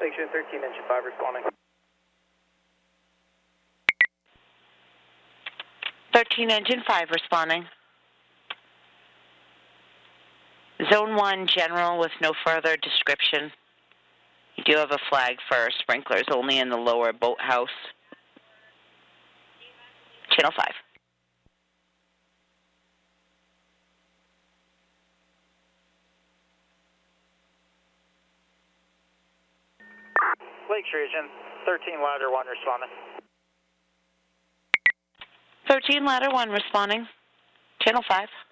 Lakeshore 13, engine 5 responding. 13, engine 5 responding. Zone 1, general with no further description. You do have a flag for sprinklers only in the lower boathouse. Channel 5. Lakeshore Agent 13, ladder 1 responding. 13, ladder 1 responding. Channel 5.